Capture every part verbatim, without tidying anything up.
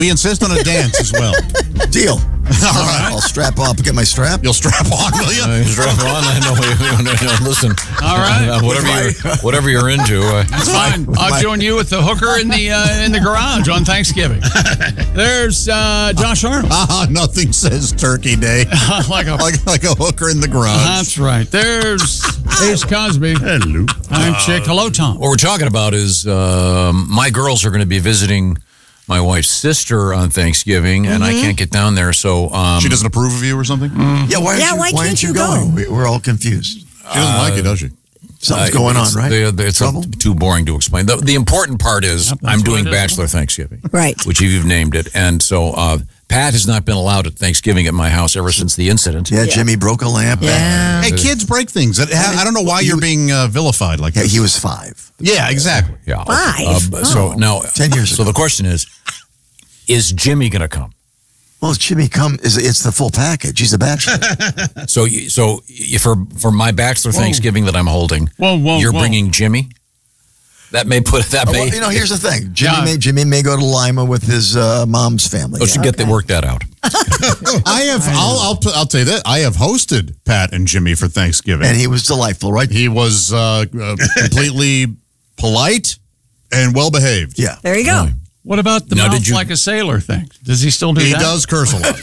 We insist on a dance as well. Deal. All right. I'll strap up. Get my strap. You'll strap on, will you? Uh, strap on. I know. no, no, listen. All right. Uh, whatever you're, whatever you're into. Uh, That's fine. I'll join you with the hooker in the uh, in the garage on Thanksgiving. There's uh, Josh Arnold. Ah, nothing says Turkey Day like a like like a hooker in the garage. That's right. There's Ace Cosby. Hello. I'm Chick. Hello, Tom. what we're talking about is um, my girls are going to be visiting my wife's sister on Thanksgiving, and I can't get down there. So um, She doesn't approve of you or something? Yeah, why, Yeah, aren't you, why why can't aren't you you going? go? We- We're all confused. She doesn't like it, does she? Something's uh, going on, it's- right? they- they- It's Trouble? too boring to explain. The, the important part is Yep, that's I'm what doing it is. Bachelor Thanksgiving, Right. which you've named it, and so uh, Pat has not been allowed at Thanksgiving at my house ever since the incident. Yeah, Jimmy broke a lamp. Yeah. Hey, kids break things. I, I don't know why you're being uh, vilified like Yeah, this. he was five. Yeah, exactly. Yeah. Five? Uh, but- So Oh. now, Ten years So ago. the question is, is Jimmy going to come? Well, Jimmy, come. Is It's the full package. He's a bachelor. So, you- so you- for for my Bachelor Thanksgiving that I'm holding, Whoa, whoa, you're whoa. bringing Jimmy. That may put that Oh, may. well, you know, here's the thing. Jimmy, Yeah. may, Jimmy may go to Lima with his uh, mom's family. Let's get that work that out. I have. I'll, I'll. I'll tell you that I have hosted Pat and Jimmy for Thanksgiving. And he was delightful, right? He was uh, uh, completely polite and well behaved. Yeah. There you go. What about the Now, mouth did you- like a sailor thing? Does he still do He that? does curse a lot.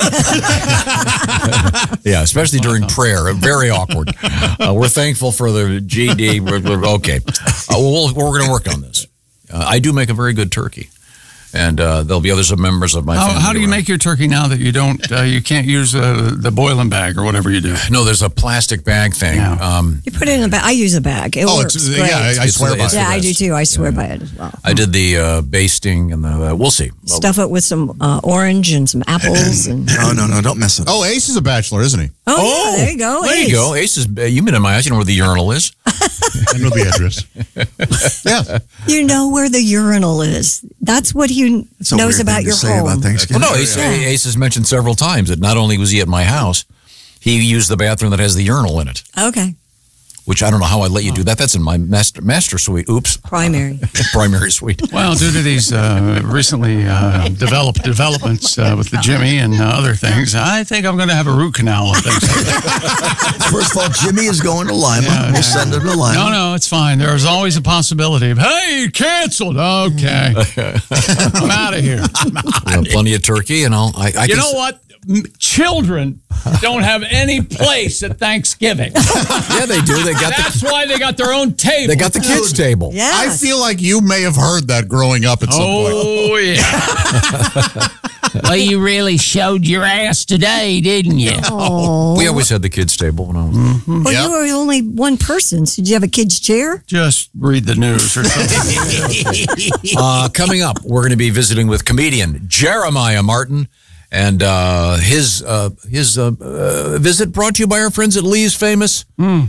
Yeah, especially during prayer. Very awkward. Uh, we're thankful for the G D. We're, we're, okay. Uh, we'll, we're going to work on this. Uh, I do make a very good turkey. And uh, there'll be others members of my How, family. how do you around. make your turkey now that you don't? Uh, you can't use uh, the boiling bag or whatever you do. No, there's a plastic bag thing. Yeah. Um, You put it in a bag. I use a bag. It Oh, works it's, great. yeah, I, I It's- swear by it's- it. yeah, I best. do too. I swear by it as well. I did the uh, basting and the. Uh, we'll see. Stuff it with some uh, orange and some apples. And No, no, no. Don't mess it up. Oh, Ace is a bachelor, isn't he? oh, yeah, there you go. There Ace. you go. Ace is. Uh, you've been in my house. You know where the urinal is. I know the address. Yeah. You know where the urinal is. That's what he It's a knows weird about thing to your say home. about Thanksgiving. Well, no, Ace, Ace has mentioned several times that not only was he at my house, he used the bathroom that has the urinal in it. Okay, Which I don't know how I let you do that. That's in my master master suite. Oops, primary. primary suite. Well, due to these uh, recently uh, developed developments uh, with the Jimmy and uh, other things, I think I'm going to have a root canal. I think. First of all, Jimmy is going to Lima. We'll send him to Lima. No, no, it's fine. There's always a possibility of, hey, canceled. Okay, I'm out of here. Uh, plenty of turkey, and I'll. I, I You can, know what? M- Children don't have any place at Thanksgiving. Yeah, they do. They got That's the. why they got their own table. They got the kids table. Yeah. I feel like you may have heard that growing up at some point. Oh, yeah. Well, you really showed your ass today, didn't you? Oh. We always had the kids table when I was. Well, Yep. you were only one person. So did you have a kid's chair? Just read the news or something. Uh, coming up, we're going to be visiting with comedian Jeremiah Martin, and uh, his uh, his uh, uh, visit brought to you by our friends at Lee's Famous.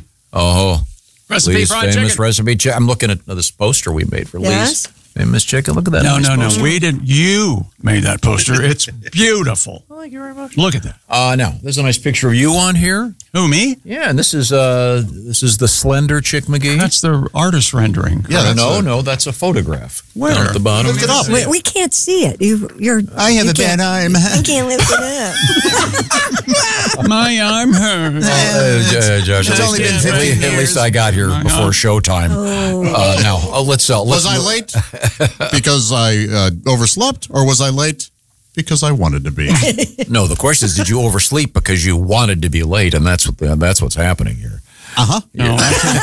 Oh, Recipe Lee's fried Famous chicken. Recipe Chicken. I'm looking at this poster we made for Yes. Lee's Famous Chicken. Look at that. No, nice no, no. poster. We didn't. You made that poster. It's beautiful. Thank you very much. Look at that. Uh, now, there's a nice picture of you on here. Who, me? Yeah, and this is uh, this is the slender Chick McGee. That's the artist rendering. Yeah, that's no, a- no, that's a photograph. Where? Down at the bottom. Lift it up. We, we can't see it. You, you're. I have you a can't- bad arm. You can't lift it up. My arm hurts. Uh, J- Josh, It's at, only least, been at, fifteen least, at least years. I got here I know. before showtime. Uh, now, uh, let's, uh, let's Was I move- late because I uh, overslept, or was I late because I wanted to be? No, the question is, did you oversleep because you wanted to be late? And that's what the, that's what's happening here. Uh huh. No,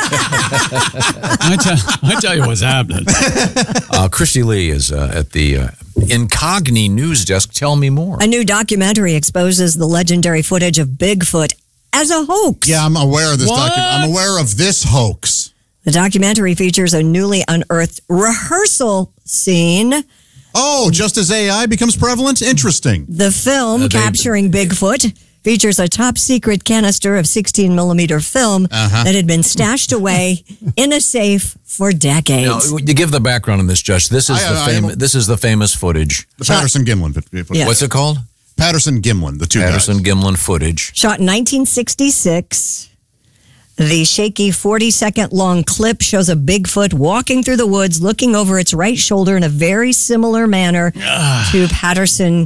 I, tell, I tell you what's happening. Uh, Christy Lee is uh, at the uh, Incogni news desk. Tell me more. A new documentary exposes the legendary footage of Bigfoot as a hoax. Yeah, I'm aware of this. What? Docu- I'm aware of this hoax. The documentary features a newly unearthed rehearsal scene. Oh, just as A I becomes prevalent? Interesting. The film Uh, they- capturing Bigfoot features a top secret canister of sixteen millimeter film Uh-huh. that had been stashed away in a safe for Now, decades. you give the background on this, Josh. This is I- the I- fam- I- This is the famous footage. The Patterson Gimlin. footage. Yeah. What's it called? Patterson Gimlin, the two Patterson guys. Gimlin footage. Shot in nineteen sixty-six. The shaky forty-second long clip shows a Bigfoot walking through the woods, looking over its right shoulder in a very similar manner to Patterson